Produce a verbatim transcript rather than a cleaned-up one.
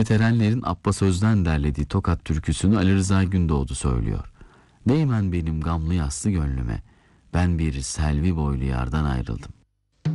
Mehmet Erenler'in Abbas Özden derlediği Tokat türküsünü Ali Rıza Gündoğdu söylüyor. Değmen benim gamlı yaslı gönlüme, ben bir selvi boylu yardan ayrıldım.